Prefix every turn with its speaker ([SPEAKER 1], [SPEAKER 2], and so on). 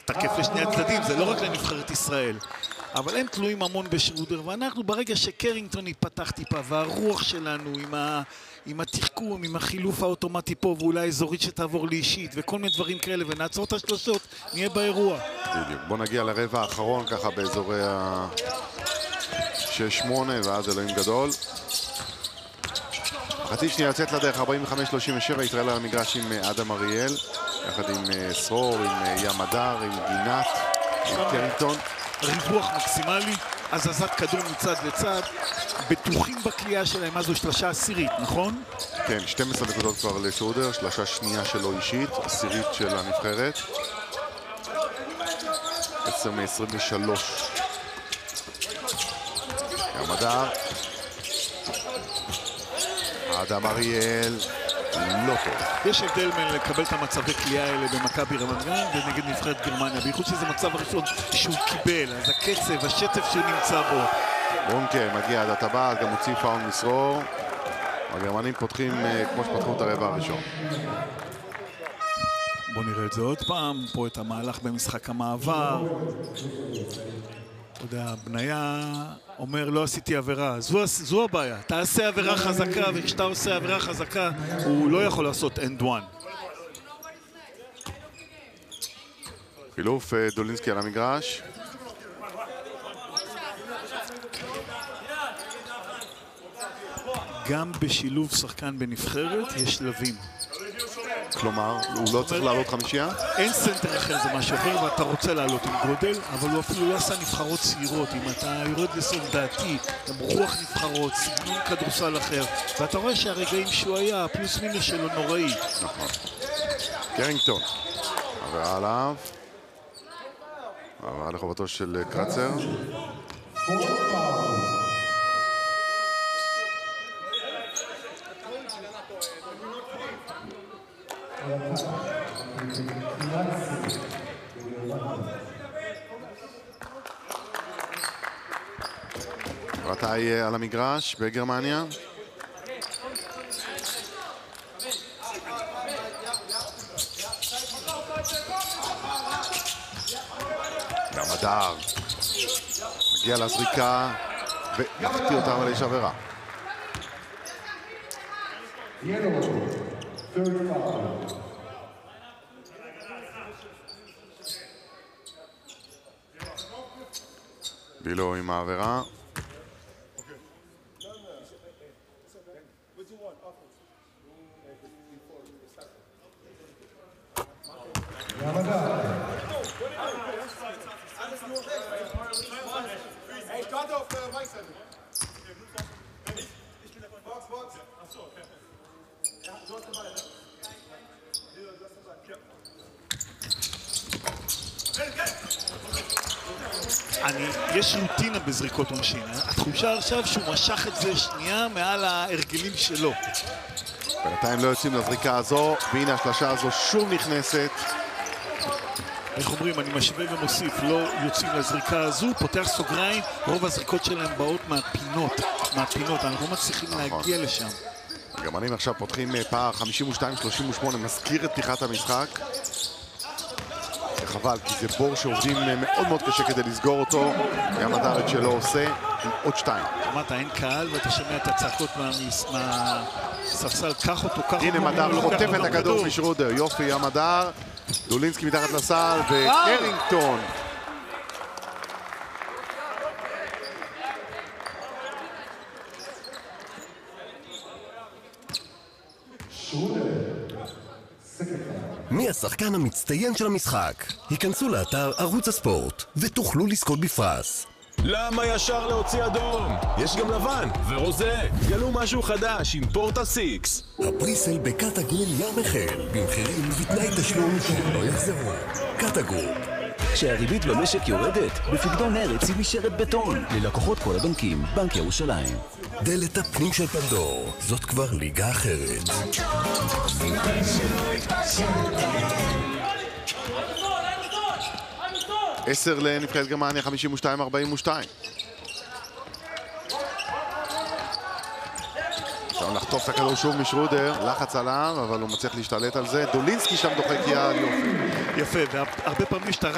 [SPEAKER 1] תקף לשני הצדדים, זה לא רק לנבחרת ישראל. אבל הם תלויים המון בשרודר, ואנחנו ברגע שקרינגטון ייפתח טיפה, והרוח שלנו עם התחכום, עם החילוף האוטומטי פה, ואולי אזורית שתעבור לאישית, וכל מיני דברים כאלה, ונעצור את השלושות, נהיה באירוע.
[SPEAKER 2] בדיוק. בוא נגיע לרבע האחרון, ככה באזורי ה-6-8, ואז אלוהים גדול. חצי שנייה יוצאת לדרך, 45-37, ישראל על המגרש עם אדם אריאל, יחד עם סרור, עם ים הדר, עם גינת, עם קרינגטון.
[SPEAKER 1] ריווח מקסימלי, הזזת כדור מצד לצד, בטוחים בקליעה שלהם, אז זו שלושה עשירית, נכון?
[SPEAKER 2] כן, 12 נקודות כבר לשרודר, שלושה שנייה שלו אישית, עשירית של הנבחרת. 10 מ-23. ים הדר. אדם אריאל. לא טוב.
[SPEAKER 1] יש הבדל בין לקבל את המצבי קליעה האלה במכבי רמת גן ונגד נבחרת גרמניה, בייחוד שזה מצב הראשון שהוא קיבל, אז הקצב, השטף שנמצא בו.
[SPEAKER 2] ברונקה מגיע עד הטבעת, גם מוציא פאון מסרור. הגרמנים פותחים כמו שפתחו את הרבע הראשון.
[SPEAKER 1] בוא נראה את זה עוד פעם, פה את המהלך במשחק המעבר. אתה יודע, בניה אומר לא עשיתי עבירה, זו הבעיה, תעשה עבירה חזקה, וכשאתה עושה עבירה חזקה הוא לא יכול לעשות end one.
[SPEAKER 2] חילוף דולינסקי על המגרש.
[SPEAKER 1] גם בשילוב שחקן בנבחרת יש שלבים.
[SPEAKER 2] כלומר, הוא לא צריך לעלות חמישייה?
[SPEAKER 1] אין סנטר אחר, זה משהו אחר, ואתה רוצה לעלות עם גודל, אבל הוא אפילו לא עשה נבחרות צעירות. אם אתה יורד לסוף דעתי, גם רוח נבחרות, סגנון כדורסל אחר, ואתה רואה שהרגעים שהוא היה, פלוס מינוס שלו נוראי.
[SPEAKER 2] נכון. קרינגטון. עבירה עליו. עבירה לחובתו של קרצר. רטאי על המגרש בגרמניה. גם הדר מגיע לזריקה ומחטיא אותה, אבל יש עבירה. בילו עם העבירה.
[SPEAKER 1] יש רוטינה בזריקות עונשין, התחושה עכשיו שהוא משך את זה שנייה מעל ההרגלים שלו.
[SPEAKER 2] בינתיים לא יוצאים לזריקה הזו, והנה השלשה הזו שוב נכנסת.
[SPEAKER 1] איך אומרים, אני משווה ומוסיף, לא יוצאים לזריקה הזו, פותח סוגריים, רוב הזריקות שלהם באות מהפינות, אנחנו לא מצליחים להגיע לשם.
[SPEAKER 2] הגרמנים עכשיו פותחים פער 52-38, מזכיר את פתיחת המשחק. חבל, כי זה בור שעובדים מאוד מאוד קשה כדי לסגור אותו. ים הדר את שלא עושה, עם עוד 2.
[SPEAKER 1] אמרת, אין קהל ואתה שומע את הצעקות מהספסל, קח אותו, קח אותו.
[SPEAKER 2] הנה מדר חוטף את הכדור משרודר, יופי ים הדר. דולינסקי מתחת לסל וקרינגטון.
[SPEAKER 3] מי השחקן המצטיין של המשחק? היכנסו לאתר ערוץ הספורט ותוכלו לזכות בפרס.
[SPEAKER 4] למה ישר להוציא אדום? יש גם לבן ורוזה. גלו משהו חדש עם פורטה 6.
[SPEAKER 3] הפריסל בקטגרופ ים החל, במחירים ובתנאי תשלום שלא יחזרו. קטגרופ.
[SPEAKER 5] כשהריבית במשק יורדת, בפקדון ארץ היא נשארת בטון. ללקוחות כל הבנקים, בנק ירושלים.
[SPEAKER 3] דלת הפנים של פנדור, זאת כבר ליגה אחרת.
[SPEAKER 2] 10 לנבחרת גרמניה, 52-42. עכשיו לחטוף את הכדור שוב משרודר, לחץ עליו, אבל הוא מצליח להשתלט על זה. דולינסקי שם דוחק יד, יופי.
[SPEAKER 1] יפה, והרבה פעמים שאתה